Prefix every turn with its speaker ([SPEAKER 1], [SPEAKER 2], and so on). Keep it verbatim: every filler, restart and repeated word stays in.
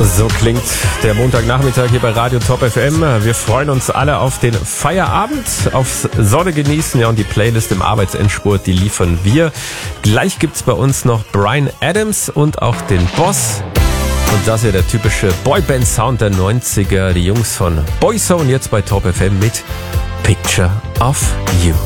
[SPEAKER 1] So klingt der Montagnachmittag hier bei Radio Top F M. Wir freuen uns alle auf den Feierabend, aufs Sonne genießen, ja, und die Playlist im Arbeitsendspurt, die liefern wir. Gleich gibt's bei uns noch Bryan Adams und auch den Boss. Und das ist ja der typische Boyband-Sound der neunziger. Die Jungs von Boyzone jetzt bei Top F M mit Picture of You.